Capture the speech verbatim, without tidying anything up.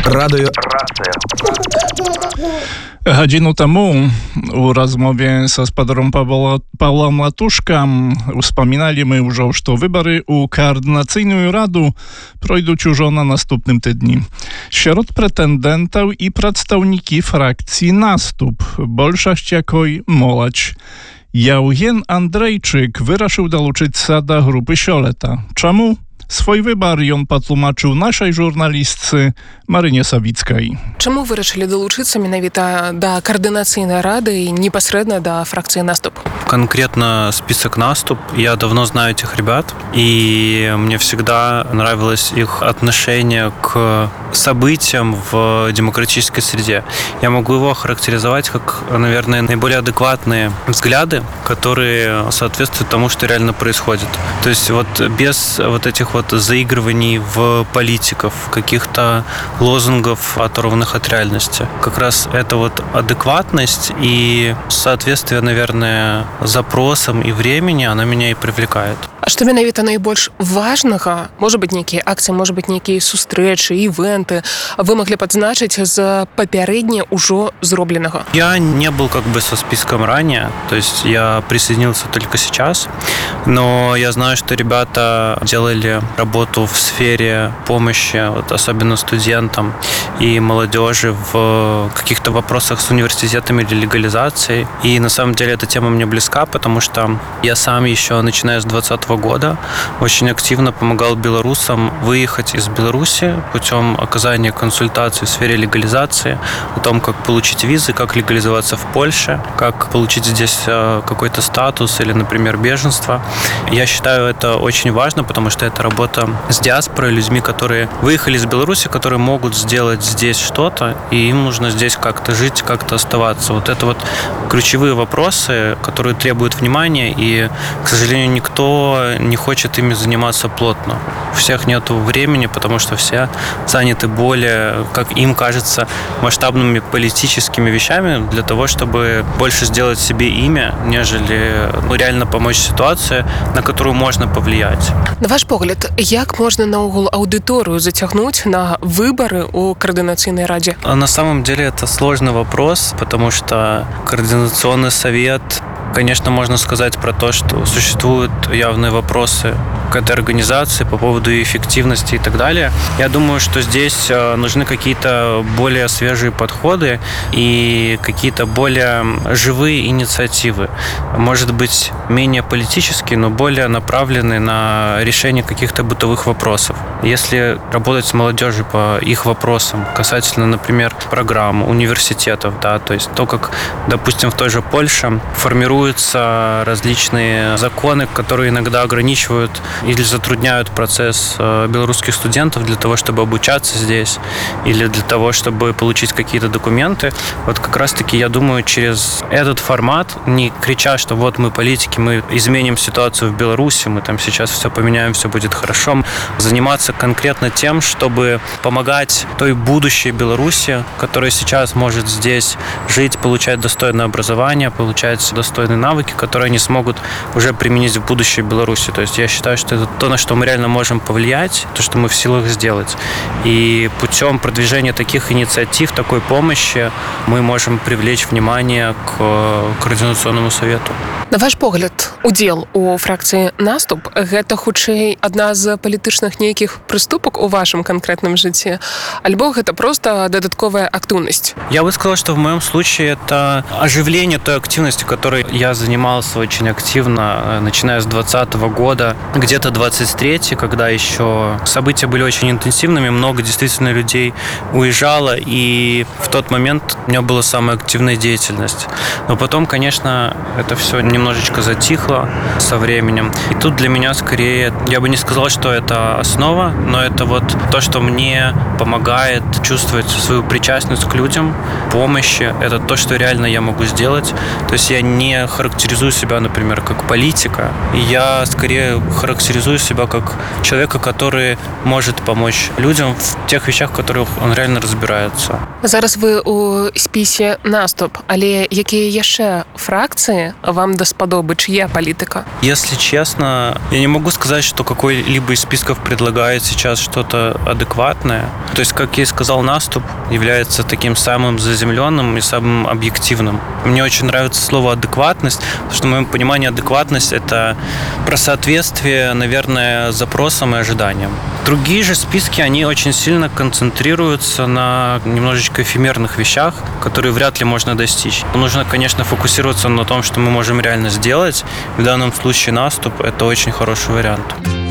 Радыё Гадзіну таму у размове са спадаром Павла, Павлом Латушкам успаміналі мы ўжо, што выбары ў каардынацыйную раду пройдуць ужо на наступным тыдні. Сярод прэтэндэнтаў і прадстаўнікі фракцыі «Наступ», большасць якой моладзь. Яўген Андрейчык вырашыў далучыцца да групы сёлета. Чаму? Свой выбар ён патлумачыў нашай журналістцы Марыне Савіцкай. Чаму вырашылі далучыцца менавіта да координацыйнай рады и непосредственно до фракции «Наступ»? Конкретно список «Наступ». Я давно знаю этих ребят, и мне всегда нравилось их отношение к событиям в демократической среде. Я могу его охарактеризовать как, наверное, наиболее адекватные взгляды, которые соответствуют тому, что реально происходит. То есть вот без вот этих вот заигрываний в политиков, каких-то лозунгов, оторванных от реальности. Как раз это вот адекватность и соответствие, наверное, запросам и времени, она меня и привлекает. А што менавіта найбольш важнага? Можа быць, нейкія акцыі, можа быць, нейкія сустрэчы, івенты вы маглі падзначыць з папярэдне ўжо зробленага? Я не был как бы со списком ранее, то есть я присоединился только сейчас, но я знаю, что ребята делали работу в сфере помощи, вот особенно студентам и молодежи в каких-то вопросах с университетами или легализацией. И на самом деле эта тема мне близка, потому что я сам еще, начиная с двадцатого года, очень активно помогал белорусам выехать из Беларуси путем оказания консультаций в сфере легализации, о том, как получить визы, как легализоваться в Польше, как получить здесь какой-то статус или, например, беженство. Я считаю это очень важно, потому что это работа с диаспорой, людьми, которые выехали из Беларуси, которые могут сделать здесь что-то, и им нужно здесь как-то жить, как-то оставаться. Вот это вот ключевые вопросы, которые требуют внимания, и, к сожалению, никто не хочет ими заниматься плотно. У всех нет времени, потому что все заняты более, как им кажется, масштабными политическими вещами для того, чтобы больше сделать себе имя, нежели ну, реально помочь ситуации, на которую можно повлиять. На ваш погляд, як можна наогул аудиторию затягнуть на выборы у координационной раде? На самом деле это сложный вопрос, потому что координационный совет, конечно, можно сказать про то, что существуют явные вопросы к этой организации по поводу ее эффективности и так далее. Я думаю, что здесь нужны какие-то более свежие подходы и какие-то более живые инициативы. Может быть, менее политические, но более направленные на решение каких-то бытовых вопросов. Если работать с молодежью по их вопросам, касательно, например, программ, университетов, да, то есть то, как, допустим, в той же Польше формируются различные законы, которые иногда ограничивают или затрудняют процесс белорусских студентов для того, чтобы обучаться здесь, или для того, чтобы получить какие-то документы. Вот как раз-таки, я думаю, через этот формат, не крича, что вот мы политики, мы изменим ситуацию в Беларуси, мы там сейчас все поменяем, все будет хорошо, заниматься конкретно тем, чтобы помогать той будущей Беларуси, которая сейчас может здесь жить, получать достойное образование, получать достойные навыки, которые они смогут уже применить в будущей Беларуси. То есть я считаю, что это то, на что мы реально можем повлиять, то, что мы в силах сделать. И путем продвижения таких инициатив, такой помощи мы можем привлечь внимание к координационному совету. На ваш погляд, удзел у фракцыі «Наступ» гэта хутчэй адна з палітычных нейкіх прыступак у вашым конкретном жыцці, альбо гэта просто дадатковая актыўнасць? Я бы сказал, что в моем случае это оживление той активности, которой я занимался очень активно, начиная с двадцатого года, где-то двадцать третий, когда еще события были очень интенсивными, много действительно людей уезжало, и в тот момент у меня была самая активная деятельность. Но потом, конечно, это все немножечко затихло со временем. И тут для меня скорее, я бы не сказал, что это основа, но это вот то, что мне помогает чувствовать свою причастность к людям, помощи. Это то, что реально я могу сделать. То есть я не характеризую себя, например, как политика. Я скорее характеризую себя как человека, который может помочь людям в тех вещах, в которых он реально разбирается. Зараз вы у спісе «Наступ», але якія яшчэ фракцыі вам даспадобы, чья политика? Если честно, я не могу сказать, что какой-либо из списков предлагает сейчас что-то адекватное. То есть, как я и сказал, наступ является таким самым заземленным и самым объективным. Мне очень нравится слово «адекватность», потому что, в моем понимании, адекватность – это про соответствие, наверное, запросам и ожиданиям. Другие же списки, они очень сильно концентрируются на немножечко эфемерных вещах, которые вряд ли можно достичь. Нужно, конечно, фокусироваться на том, что мы можем реально сделать. В данном случае наступ – это очень хороший вариант.